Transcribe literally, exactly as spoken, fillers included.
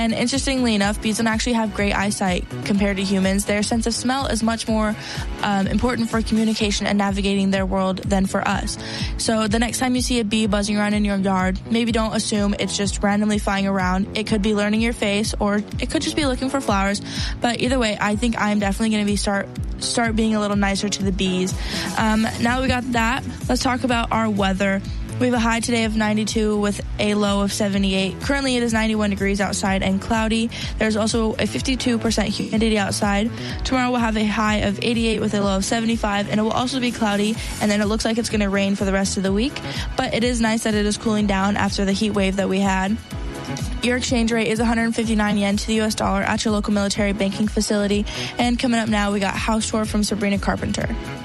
And interestingly enough, bees don't actually have great eyesight compared to humans. Their sense of smell is much more um, important for communication and navigating their world than for us. So the next time you see a bee buzzing around in your yard, maybe don't assume it's just randomly flying around. It could be learning your face, or it could just be looking for flowers. But either way, I think I'm definitely going to be start start being a little nicer to the bees. Um, now we got that, let's talk about our weather. We have a high today of ninety-two with a low of seventy-eight. Currently, it is ninety-one degrees outside and cloudy. There's also a fifty-two percent humidity outside. Tomorrow, we'll have a high of eighty-eight with a low of seventy-five, and it will also be cloudy, and then it looks like it's going to rain for the rest of the week. But it is nice that it is cooling down after the heat wave that we had. Your exchange rate is one hundred fifty-nine yen to the U S dollar at your local military banking facility. And coming up now, we got House Tour from Sabrina Carpenter.